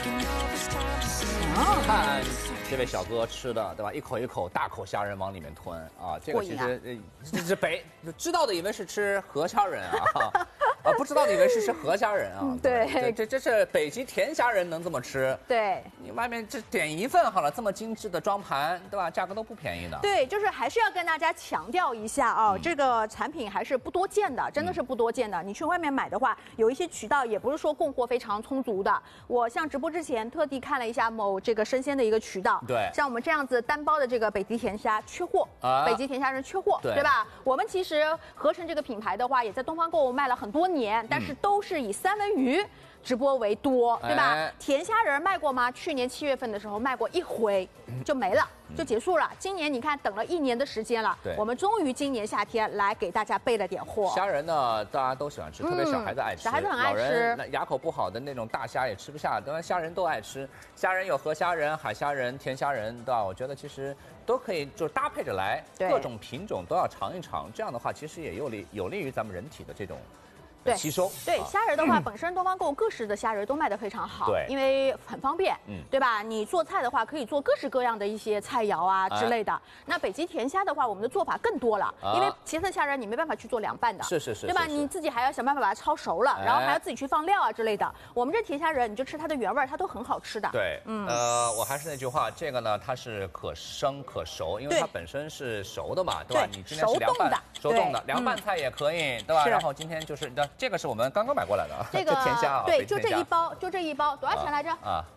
看这位小哥吃的，对吧？一口一口大口虾仁往里面吞啊，这个其实这知道的以为是吃河虾仁啊。不知道的以为是吃河虾仁啊。 对， 这是北极甜虾仁能这么吃？ 对， 你外面这点一份好了，这么精致的装盘，对吧？价格都不便宜的。 对，就是还是要跟大家强调一下啊，这个产品还是不多见的，真的是不多见的。你去外面买的话，有一些渠道也不是说供货非常充足的。我像直播之前特地看了一下某这个生鲜的一个渠道， 对， 像我们这样子单包的这个北极甜虾缺货，北极甜虾仁缺货，对吧？我们其实合成这个品牌的话，也在东方购物卖了很多年，但是都是以三文鱼直播为多，对吧？甜虾仁卖过吗？去年7月份的时候卖过一回，就没了，就结束了。今年你看等了1年的时间了，我们终于今年夏天来给大家备了点货。 虾仁呢，大家都喜欢吃，特别小孩子爱吃， 小孩子很爱吃。 老人那牙口不好的那种大虾也吃不下，当然虾仁都爱吃。虾仁有河虾仁、海虾仁、甜虾仁，对吧？我觉得其实都可以，就搭配着来，各种品种都要尝一尝。这样的话，其实也有利于咱们人体的这种。对，吸收。 对，虾仁的话，本身东方购物各式的虾仁都卖得非常好， 对， 因为很方便，对吧？你做菜的话，可以做各式各样的一些菜肴啊之类的。那北极甜虾的话，我们的做法更多了，因为其他的虾仁你没办法去做凉拌的， 是， 对吧？你自己还要想办法把它焯熟了，然后还要自己去放料啊之类的。我们这甜虾仁，你就吃它的原味，它都很好吃的。 对，我还是那句话，这个呢，它是可生可熟，因为它本身是熟的嘛，对吧？你今天是凉拌的，手动的，凉拌菜也可以，对吧？然后今天就是这个是我们刚刚买过来的， 这个甜虾啊， 对，就这一包，多少钱来着？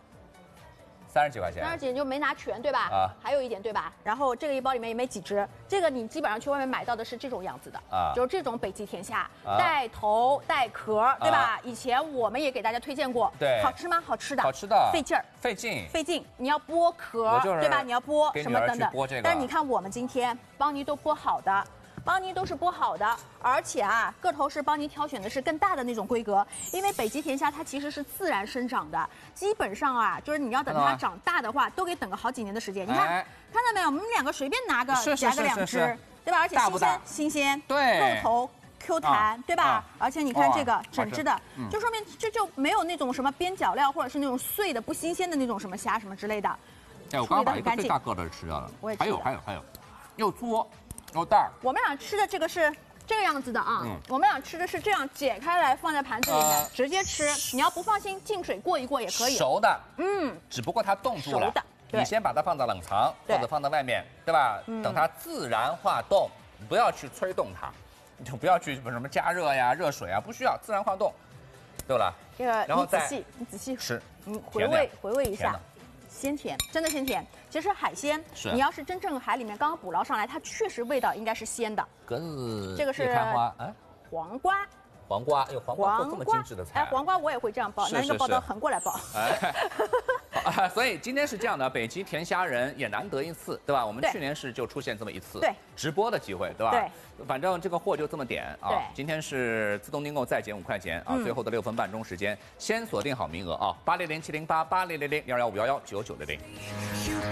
30几块钱 ，30几你就没拿全对吧？还有一点对吧？然后这个一包里面也没几只，这个你基本上去外面买到的是这种样子的就是这种北极甜虾，带头带壳，对吧？以前我们也给大家推荐过， 对， 好吃吗？好吃的， 好吃的， 费劲儿， 费劲， 你要剥壳，对吧？你要剥什么等等，但是你看我们今天邦尼都剥好的。邦尼都是剥好的，而且个头是邦尼挑选的是更大的那种规格，因为北极甜虾它其实是自然生长的，基本上就是你要等它长大的话，都给等个好几年的时间。你看，看到没有？我们2个随便夹个2只，对吧？而且新鲜， 对， 肉头 Q 弹，对吧？而且你看这个整只的，就说明这就没有那种什么边角料或者是那种碎的不新鲜的那种什么虾什么之类的。 哎，我刚刚把一个最大个的吃掉了，还有，又粗。又大， 我们俩吃的这个是这个样子的啊，我们俩吃的是这样解开来放在盘子里面直接吃。你要不放心，进水过一过也可以。 熟的，只不过它冻住了。 熟的， 你先把它放到冷藏或者放在外面，对吧？等它自然化冻，不要去催冻它，你就不要去什么加热呀、热水啊，不需要，自然化冻，对了。 这个然后你仔细吃， 回味一下。鲜甜，真的鲜甜。其实海鲜，你要是真正海里面刚刚捕捞上来，它确实味道应该是鲜的。 这个是开花， 黄瓜， 有黄瓜做这么精致的菜。 黄瓜我也会这样包，拿一个包刀横过来包。 所以今天是这样的，北极甜虾仁也难得一次，对吧？我们去年就出现这么一次，直播的机会，对吧？ 对， 反正这个货就这么点啊。今天是自动订购再减5块钱啊，最后的6分半钟时间，先锁定好名额啊，80070880001115119900。